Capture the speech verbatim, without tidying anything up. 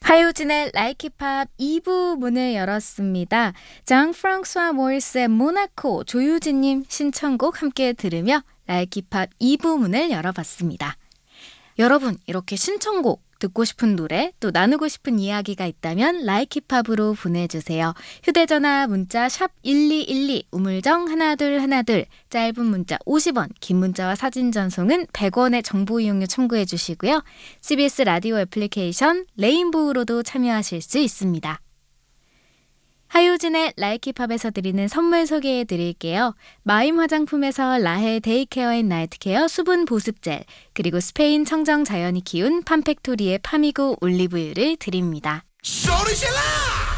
하효진의 라이키팝 이 부 문을 열었습니다. 장 프랑스와 모리스의 모나코 조유진님 신청곡 함께 들으며 라이키팝 이 부 문을 열어봤습니다. 여러분 이렇게 신청곡 듣고 싶은 노래 또 나누고 싶은 이야기가 있다면 라이키팝으로 보내주세요. 휴대전화 문자 샵 일이일이 우물정 하나둘 하나둘 짧은 문자 오십 원 긴 문자와 사진 전송은 백 원의 정보 이용료 청구해 주시고요. 씨비에스 라디오 애플리케이션 레인보우로도 참여하실 수 있습니다. 하효진의 라이키팝에서 드리는 선물 소개해 드릴게요. 마임 화장품에서 라헬 데이케어 앤 나이트케어 수분 보습젤 그리고 스페인 청정 자연이 키운 팜팩토리의 파미고 올리브유를 드립니다. 소리 질러!